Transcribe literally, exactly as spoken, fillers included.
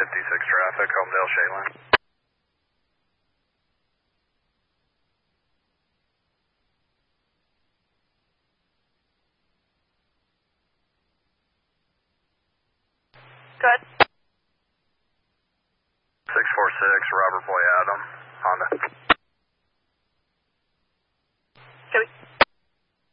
fifty-six traffic, Homedale, Shaylin. Good. six four six, Robert Boy Adam, Honda.